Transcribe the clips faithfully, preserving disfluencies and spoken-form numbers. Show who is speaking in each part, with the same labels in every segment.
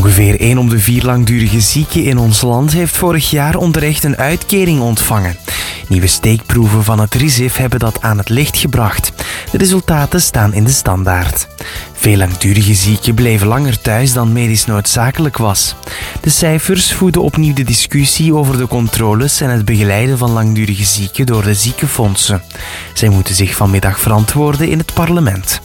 Speaker 1: Ongeveer één op de vier langdurige zieken in ons land heeft vorig jaar onterecht een uitkering ontvangen. Nieuwe steekproeven van het R I S I F hebben dat aan het licht gebracht. De resultaten staan in de standaard. Veel langdurige zieken bleven langer thuis dan medisch noodzakelijk was. De cijfers voeden opnieuw de discussie over de controles en het begeleiden van langdurige zieken door de ziekenfondsen. Zij moeten zich vanmiddag verantwoorden in het parlement.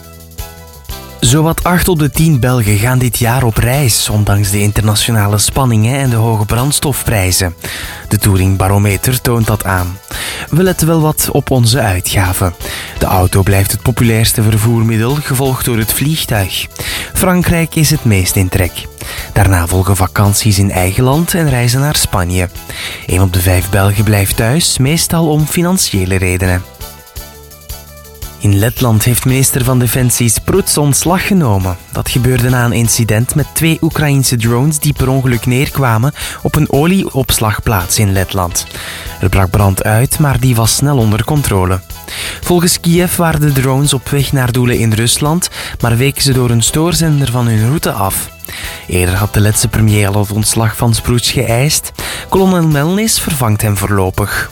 Speaker 1: Zowat acht op de tien Belgen gaan dit jaar op reis, ondanks de internationale spanningen en de hoge brandstofprijzen. De Touring Barometer toont dat aan. We letten wel wat op onze uitgaven. De auto blijft het populairste vervoermiddel, gevolgd door het vliegtuig. Frankrijk is het meest in trek. Daarna volgen vakanties in eigen land en reizen naar Spanje. Een op de vijf Belgen blijft thuis, meestal om financiële redenen. In Letland heeft minister van Defensie Spruds ontslag genomen. Dat gebeurde na een incident met twee Oekraïense drones die per ongeluk neerkwamen op een olieopslagplaats in Letland. Er brak brand uit, maar die was snel onder controle. Volgens Kiev waren de drones op weg naar doelen in Rusland, maar weken ze door een stoorzender van hun route af. Eerder had de Letse premier al het ontslag van Spruds geëist. Kolonel Melnis vervangt hem voorlopig.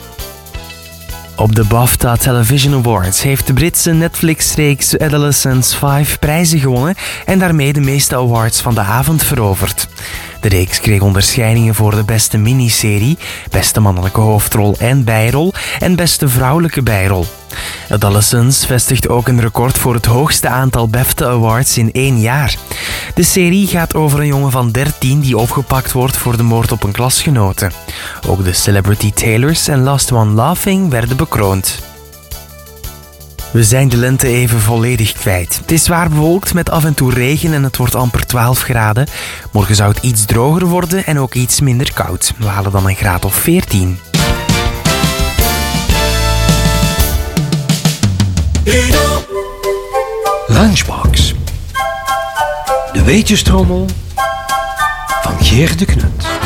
Speaker 1: Op de BAFTA Television Awards heeft de Britse Netflix-reeks Adolescence vijf prijzen gewonnen en daarmee de meeste awards van de avond veroverd. De reeks kreeg onderscheidingen voor de beste miniserie, beste mannelijke hoofdrol en bijrol en beste vrouwelijke bijrol. Adolescence vestigt ook een record voor het hoogste aantal BAFTA Awards in één jaar. De serie gaat over een jongen van dertien die opgepakt wordt voor de moord op een klasgenote. Ook de Celebrity Tailors en Last One Laughing werden bekroond. We zijn de lente even volledig kwijt. Het is zwaar bewolkt met af en toe regen en het wordt amper twaalf graden. Morgen zou het iets droger worden en ook iets minder koud. We halen dan een graad of veertien.
Speaker 2: Lunchbox. De weetjestrommel van Geert de Knut.